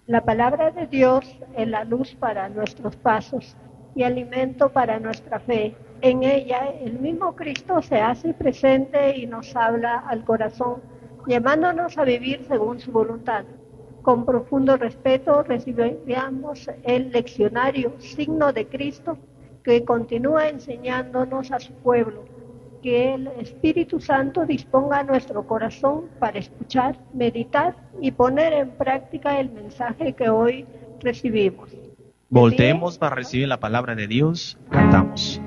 La palabra de Dios es la luz para nuestros pasos y alimento para nuestra fe. En ella el mismo Cristo se hace presente y nos habla al corazón, llamándonos a vivir según su voluntad. Con profundo respeto recibamos el leccionario, signo de Cristo, que continúa enseñándonos a su pueblo. Que el Espíritu Santo disponga nuestro corazón para escuchar, meditar y poner en práctica el mensaje que hoy recibimos. Volteemos para recibir la palabra de Dios. Cantamos.